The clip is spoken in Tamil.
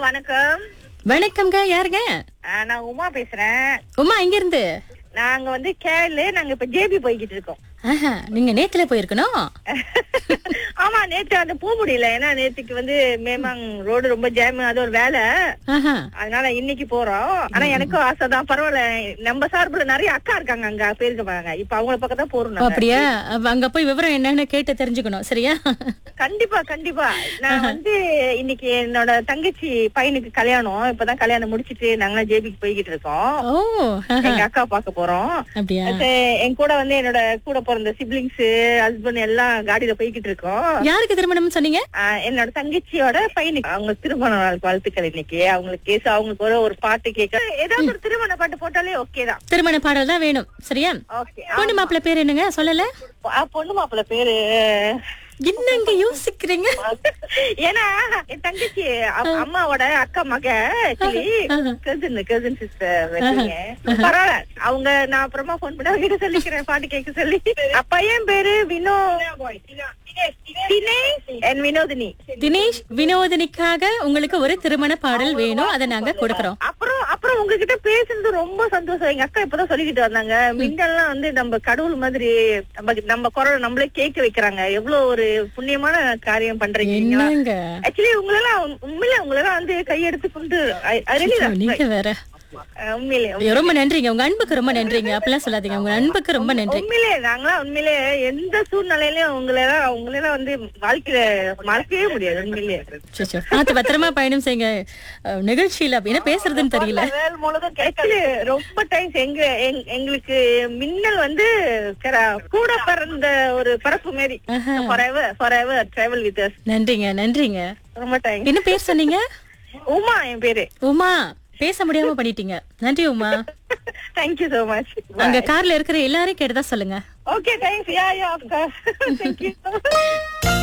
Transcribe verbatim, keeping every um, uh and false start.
வணக்கம். வணக்கம்ங்க. யாருங்க? ஆ, நான் உமா பேசுறேன். உமா எங்க இருந்து? நாங்க வந்து கேரள நாங்க இப்ப ஜேபி போய்கிட்டு இருக்கோம். ஆஹா, நீங்க நேத்துல போயிருக்கணும். ஆமா, நேத்து அந்த போக முடியல. ஏன்னா நேத்துக்கு வந்து மேமாங் ரோடு ரொம்ப ஜாம், அது ஒரு வேலை. ஆஹா. அதனால இன்னைக்கு போறோம். ஆனா எனக்கும் ஆசைதான். பரவாயில்ல, நம்ம சார்புல நிறைய அக்கா இருக்காங்க அங்க போயிருக்காங்க. இப்ப அவங்கள பக்கம் தான் போறோம் ஓ, நாங்க. அப்படியா? அப்ப அங்க போய் விவரம் என்னன்னு கேட்டு தெரிஞ்சுக்கணும். சரியா? கண்டிப்பா கண்டிப்பா. நான் வந்து இன்னைக்கு என்னோட தங்கச்சி பையனுக்கு கல்யாணம். இப்பதான் கல்யாணம் முடிச்சிட்டு நாங்களாம் ஜேபிக்கு போய்கிட்டு இருக்கோம். ஓ, ஆஹா. எங்க அக்கா பார்க்க போறோம். அப்படியா? அது என் கூட வந்து என்னோட கூட பிறந்த சிப்லிங்ஸ், ஹஸ்பண்ட் எல்லாம் காடியில போய்கிட்டு இருக்கோம். யாருக்கு திருமணம் சொன்னீங்க? ஆஹ் என்னோட தங்கச்சியோட பையனுக்கு அவங்க திருமண நாள் வாழ்த்துக்கள் இன்னைக்கு. அவங்களுக்கு கேஸ் அவங்களுக்கு ஒரு ஒரு பாட்டு கேட்க ஏதாவது ஒரு திருமண பாட்டு போட்டாலே ஓகே தான். திருமண பாடல் தான் வேணும். சரியா? ஓகே. பொண்ணு மாப்பிள்ளை பேர் என்னங்க? சொல்லல. பொண்ணு மாப்பிள்ள பேரு என்னங்க யோசிக்கிறீங்க? ஏன்னா என் தங்கச்சி அ- அம்மாவோட அக்கா மக கசின் கசின் சிஸ்டர். பரவாயில்ல, அவங்க நான் அப்புறமா போன் பண்ணி அவங்க கிட்ட சொல்லிக்கிறேன் பாட்டு கேட்க சொல்லி. அ, பையன் பேரு வினோ தினேஷ் and வினோதினி. தினேஷ் வினோதினிக்காக உங்களுக்கு ஒரு திருமண பாடல் வேணும். அதை நாங்க கொடுக்கறோம். அப்புறம் அப்புறம் உங்ககிட்ட பேசுனது ரொம்ப சந்தோஷம். எங்க அக்கா இப்பதான் சொல்லிக்கிட்டு வந்தாங்க. மின்னல்லாம் வந்து நம்ம கடவுள் மாதிரி நம்ம நம்ம குரலை நம்மளே கேட்க வைக்கிறாங்க. எவ்வளவு ஒரு புண்ணியமான காரியம் பண்றீங்க. என்னங்க ஆக்சுவலி உங்களெல்லாம் உண்மையில உங்களெல்லாம் வந்து கையெடுத்து கொண்டு I- I really love- நீங்க வேற. அஹ் உண்மையிலே ஐயோ, ரொம்ப நன்றிங்க. உங்க அன்புக்கு ரொம்ப நன்றிங்க. அப்படிலாம் சொல்லாதீங்க. உங்க அன்புக்கு ரொம்ப நன்றி. உண்மையிலே நாங்களாம் உண்மையிலே எந்த சூழ்நிலையிலயும் உங்களெல்லாம் உங்களெல்லாம் வந்து வாழ்க்கையில மறக்கவே முடியாது. உண்மையிலே சச்சோ. பார்த்து பத்திரமா பயணம் செய்யுங்க. அஹ், நிகழ்ச்சியில என்ன பேசுறதுன்னு தெரியல. வேல் முழுதும் கேட்கல. ரொம்ப டைம்ஸ் எங்க எங்- எங்களுக்கு மின்னல் வந்து கர- கூட பிறந்த ஒரு பரப்பு மாரி. forever forever travel with us. நன்றிங்க, நன்றிங்க. ரொம்ப டைம். என்ன பேர் சொன்னீங்க? உமா என் பேரு. உமா, பேச முடியாம பண்ணிட்டீங்க. நன்றி உமா. Thank you so much. அங்க கார்ல இருக்கிற எல்லாரையும் கேட்டதா சொல்லுங்க. Okay, thanks. Yeah yeah of course. Thank you.